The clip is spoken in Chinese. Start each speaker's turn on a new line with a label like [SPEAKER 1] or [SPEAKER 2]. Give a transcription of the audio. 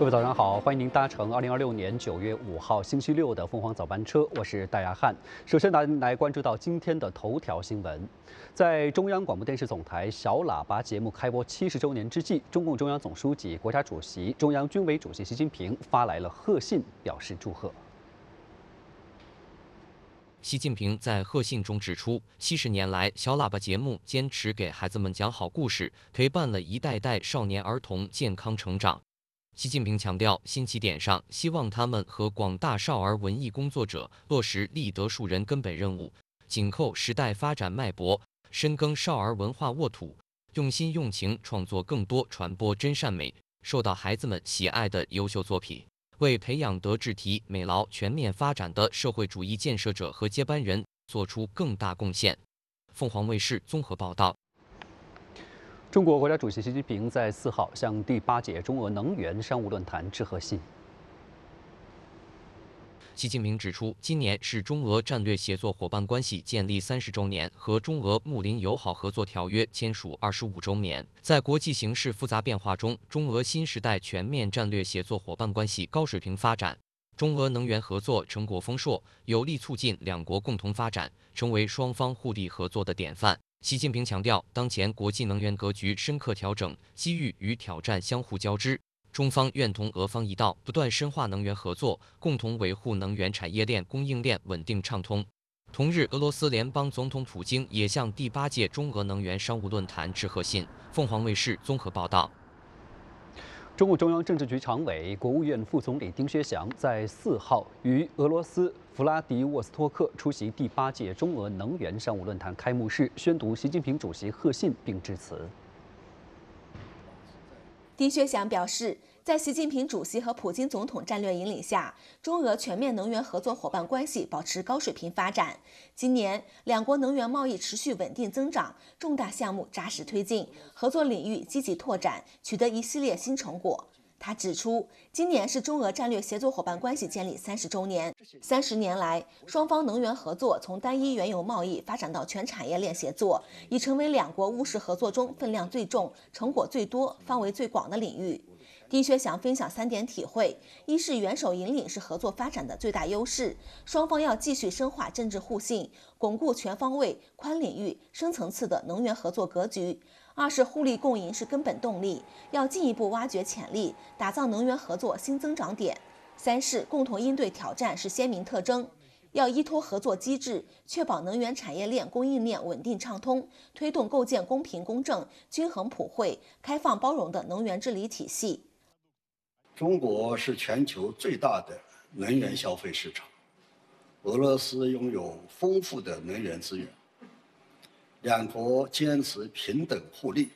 [SPEAKER 1] 各位早上好，欢迎您搭乘2026年9月5号星期六的凤凰早班车，我是戴亚汉。首先来关注到今天的头条新闻，在中央广播电视总台小喇叭节目开播70周年之际，中共中央总书记、国家主席、中央军委主席习近平发来了贺信，表示祝贺。
[SPEAKER 2] 习近平在贺信中指出，70年来，小喇叭节目坚持给孩子们讲好故事，陪伴了一代代少年儿童健康成长。习近平强调，新起点上，希望他们和广大少儿文艺工作者落实立德树人根本任务，紧扣时代发展脉搏，深耕少儿文化沃土，用心用情创作更多传播真善美、受到孩子们喜爱的优秀作品。 为培养德智体美劳全面发展的社会主义建设者和接班人做出更大贡献。凤凰卫视综合报道。
[SPEAKER 1] 中国国家主席习近平在4号向第8届中俄能源商务论坛致贺信。
[SPEAKER 2] 习近平指出，今年是中俄战略协作伙伴关系建立30周年和中俄睦邻友好合作条约签署25周年。在国际形势复杂变化中，中俄新时代全面战略协作伙伴关系高水平发展，中俄能源合作成果丰硕，有力促进两国共同发展，成为双方互利合作的典范。习近平强调，当前国际能源格局深刻调整，机遇与挑战相互交织。 中方愿同俄方一道，不断深化能源合作，共同维护能源产业链供应链稳定畅通。同日，俄罗斯联邦总统普京也向第8届中俄能源商务论坛致贺信。凤凰卫视综合报道。
[SPEAKER 1] 中共中央政治局常委、国务院副总理丁薛祥在4号于俄罗斯弗拉迪沃斯托克出席第8届中俄能源商务论坛开幕式，宣读习近平主席贺信并致辞。
[SPEAKER 3] 丁薛祥表示，在习近平主席和普京总统战略引领下，中俄全面能源合作伙伴关系保持高水平发展。今年，两国能源贸易持续稳定增长，重大项目扎实推进，合作领域积极拓展，取得一系列新成果。 他指出，今年是中俄战略协作伙伴关系建立30周年。30年来，双方能源合作从单一原油贸易发展到全产业链协作，已成为两国务实合作中分量最重、成果最多、范围最广的领域。丁薛祥分享3点体会：一是元首引领是合作发展的最大优势，双方要继续深化政治互信，巩固全方位、宽领域、深层次的能源合作格局。 2是互利共赢是根本动力，要进一步挖掘潜力，打造能源合作新增长点。3是共同应对挑战是鲜明特征，要依托合作机制，确保能源产业链供应链稳定畅通，推动构建公平公正、均衡普惠、开放包容的能源治理体系。
[SPEAKER 4] 中国是全球最大的能源消费市场，俄罗斯拥有丰富的能源资源。 两国坚持平等互利，